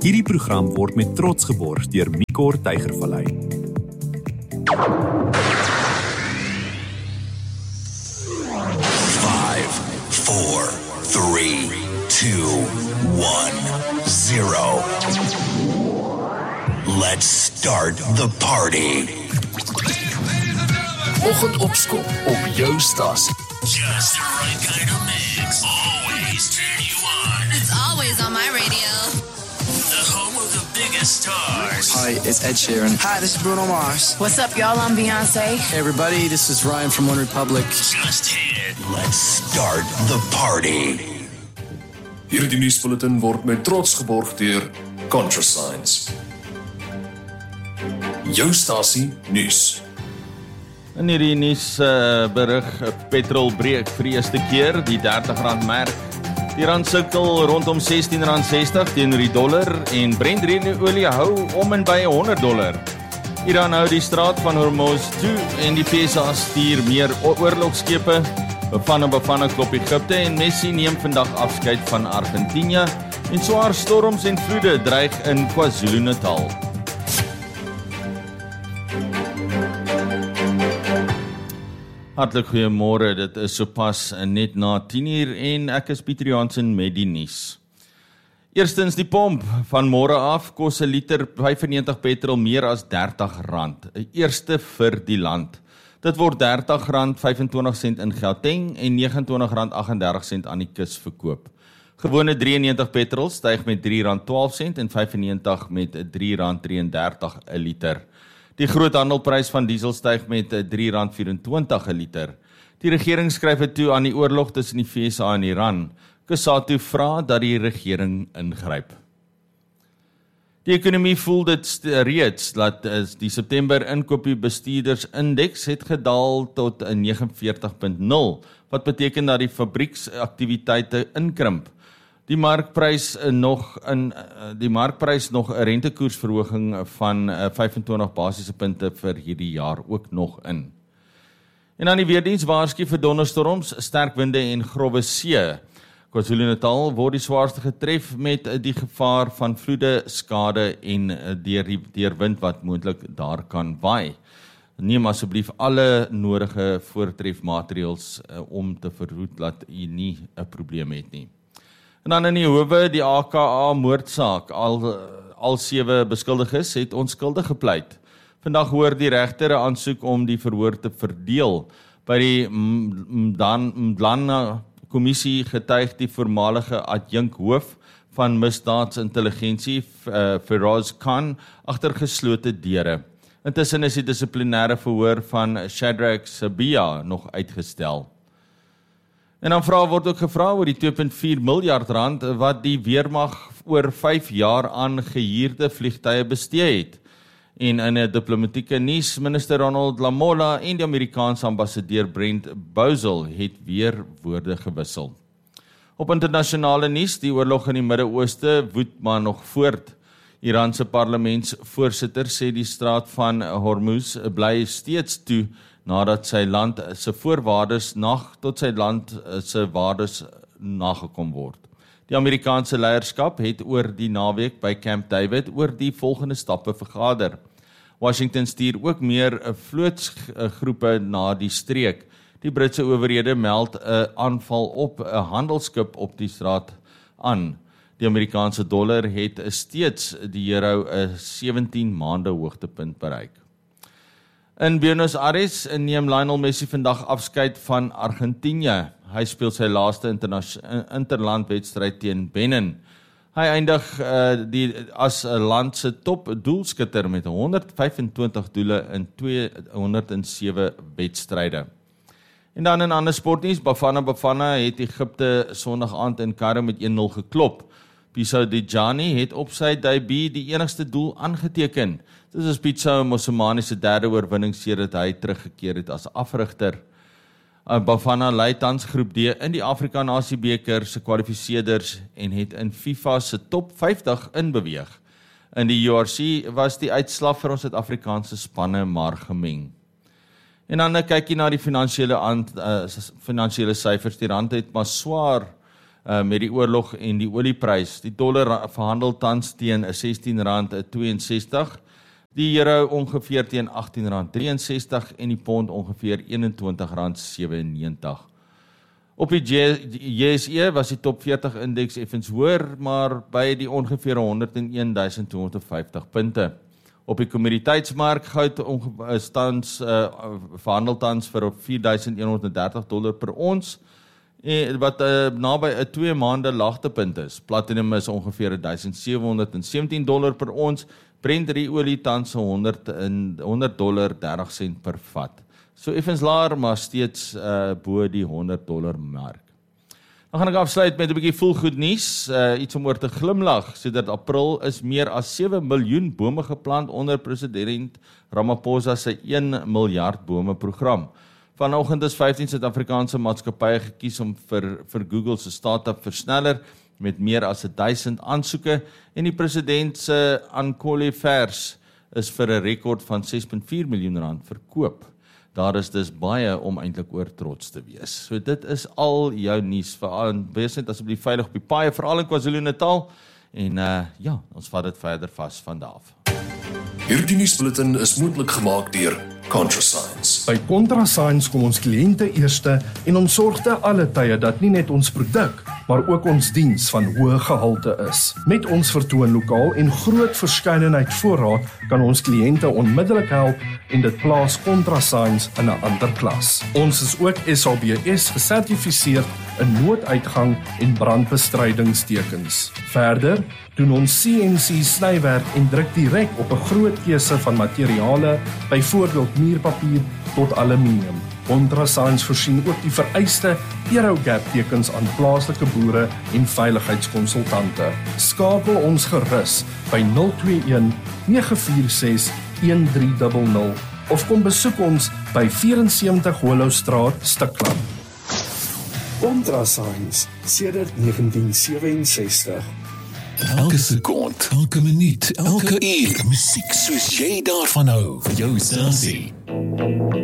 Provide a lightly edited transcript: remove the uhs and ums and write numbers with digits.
Hierdie program word met trots geborg deur Micor Tygervallei. Five, four, three, two, one, zero. Let's start the party. Oggendopskop op jou stasie. Just the right kind of mix. Always turn you on. It's always on my radio. The home of the biggest stars. Hi, it's Ed Sheeran. Hi, this is Bruno Mars. What's up, y'all? I'm Beyonce. Hey everybody, this is Ryan from One Republic. Just hit. Let's start the party. Hierdie nuusbulletin word met trots geborg deur ContraScience. Jou stasie nuus. In hierdie nuusberig, petrol breek vir die eerste keer die R30 merk. Die rand sukkel rondom R16.60 teenoor die dollar en Brent olie hou om en by $100. Iran hou die straat van Hormuz toe en die VSA stuur meer oorlogskepe. Bafana klop Egipte en Messi neem vandag afskeid van Argentinië en swaar storms en vloede dreig in KwaZulu-Natal. Hartlik goeiemôre, dit is sopas net na 10:00 en ek is Pieter Johansen met die nuus. Eerstens die pomp, van môre af kos 'n liter 95 petrol meer as R30, 'n eerste vir die land. Dit word R30.25 in Gauteng en R29.38 aan die kus verkoop. Gewone 93 petrol styg met R3.12 en 95 met R3.33 'n liter. Die groothandelprys van diesel styg met R3.24 'n liter. Die regering skryf dit toe aan die oorlog tussen die VSA en Iran. Kusatu vra dat die regering ingryp. Die ekonomie voel dit reeds dat die September inkopiebestuurdersindeks het gedaal tot 49.0, wat beteken dat die fabrieksaktiwiteite inkrimp. Die markprys nog 'n rentekoersverhoging van 25 basiese punte vir hierdie jaar ook nog in. En dan die weerdiens waarsku vir donderstorms, sterk winde en grouwe see. KwaZulu-Natal word die swaarste getref met die gevaar van vloede, skade en deur wind wat moontlik daar kan waai. Neem asseblief alle nodige voortrefmaatreëls om te verhoed dat u nie 'n probleem het nie. En dan in die howe, die AKA moordsaak. Al 7 beskuldiges het onskuldig gepleit. Vandag hoor die regter 'n aansoek om die verhoor te verdeel. By die Mdlana kommissie getuig die voormalige adjunkhoof van misdaadsintelligensie, Feroz Khan, agter geslote deure. Intussen is die dissiplinêre verhoor van Shadrack Sabia nog uitgestel. En dan word ook gevra oor die R2.4 miljard wat die weermag oor 5 jaar aan gehuurde vliegtuie bestee het. En in 'n diplomatieke nuus, minister Ronald Lamola en die Amerikaanse ambassadeur Brent Bozell het weer woorde gewissel. Op internasionale nuus, die oorlog in die Midde-Ooste woed maar nog voort. Iranse parlementsvoorsitter sê die straat van Hormuz bly steeds toe nadat sy land se voorwaardes tot sy land se waardes nagekom word. Die Amerikaanse leierskap het oor die naweek by Camp David oor die volgende stappe vergader. Washington stuur ook meer vlootsgroepe na die streek. Die Britse owerhede meld 'n aanval op 'n handelsskip op die straat aan. Die Amerikaanse dollar het steeds die euro 'n 17 maande hoogtepunt bereik. In Buenos Aires neem Lionel Messi vandag afskeid van Argentinië. Hy speel sy laaste interlandwedstryd teen Benin. Hy eindig as 'n land se top doelskutter met 125 doele in 207 wedstryde. En dan in ander sportnuus, Bafana het Egipte Sondag aand in Kairo met 1-0 geklop. Pisau Djani het op sy debuut die enigste doel aangeteken. Dit is Pisau Mosimane se 3de oorwinning sedert hy teruggekeer het as afrigter. Bafana lei tans groep D in die Afrika Nasiebeker se kwalifiseerders en het in FIFA se top 50 inbeweeg. In die URC was die uitslag vir ons Suid-Afrikaanse spanne maar gemeng. En dan kyk jy na die finansiële syfers. Die rand het maar swaar met die oorlog en die olieprys. Die dollar verhandel tans teen R16.62, die euro ongeveer teen R18.63 en die pond ongeveer R21.97. Op die JSE was die top 40 indeks effens hoër, maar by die ongeveer 101.250 punte. Op die kommoditeitsmark goud verhandel tans vir $4.130 per ons, wat naby 'n 2 maande laagtepunt is. Platinum is ongeveer $1.717 per ons, Brent olie tans $100.30 per vat. So effens laer, maar steeds bo die $100 mark. Dan gaan ek afsluit met 'n bietjie voelgoed nuus, iets om oor te glimlag. Sedert April is meer as 7 miljoen bome geplant onder president Ramaphosa se 1 miljard bome program. Vanoggend is 15 Suid-Afrikaanse maatskappye gekies om vir Google se startup versneller met meer as 1000 aansoeke en die president se Ankole vers is vir 'n rekord van R6.4 miljoen verkoop. Daar is dus baie om eintlik oor trots te wees. So dit is al jou nuus, veral wees net asseblief veilig op die paaie, veral in KwaZulu-Natal. En ons vat dit verder vas van daar af. Hierdie nuusbulletin is moontlik gemaak deur ContraScience. By ContraScience kom ons kliënte eerste en ons sorg te alle tye dat nie net ons produk, maar ook ons diens van hoë gehalte is. Met ons vertoonlokaal en groot verskeidenheid voorraad kan ons kliënte onmiddellik help en dit plaas ContraScience in 'n ander klas. Ons is ook SABS gesertifiseer in nooduitgang en brandbestrydingstekens. Verder doen ons CNC snywerk en druk direk op 'n groot keuse van materiale, byvoorbeeld muurpapier tot aluminium. ContraScience voorsien ook die vereiste Aerogap tekens aan plaaslike boere en veiligheidskonsultante. Skakel ons gerus by 021 946 1300 of kom besoek ons by 74 Hollowstraat, Stikland. ContraScience sedert 1967. Elke sekond, elke minuut, elke uur, musiek soos jy daarvan hou. Vir jou stasie.